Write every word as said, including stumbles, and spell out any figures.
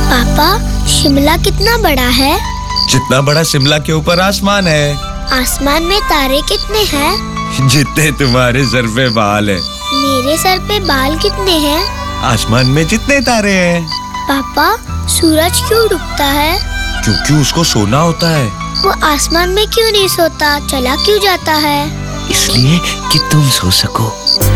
पापा, शिमला कितना बड़ा है? जितना बड़ा शिमला के ऊपर आसमान है। आसमान में तारे कितने हैं? जितने तुम्हारे सर पे बाल है। मेरे सर पे बाल कितने हैं? आसमान में जितने तारे हैं। पापा, सूरज क्यों डूबता है? क्योंकि उसको सोना होता है। वो आसमान में क्यों नहीं सोता, चला क्यों जाता है? इसलिए कि तुम सो सको।